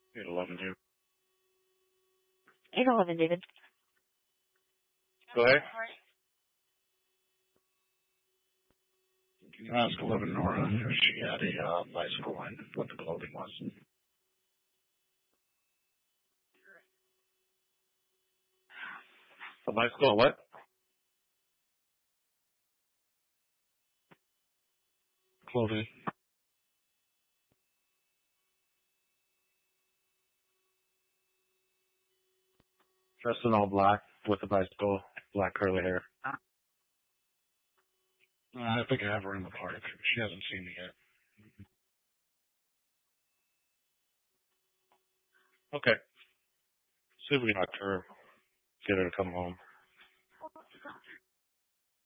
811, dude. 811, David. Go ahead. Ask 11 Nora if she had a bicycle and what the clothing was. A bicycle, what? Clothing. Dressed in all black with a bicycle, black curly hair. I think I have her in the park. She hasn't seen me yet. Okay. See if we can talk to her. Get her to come home.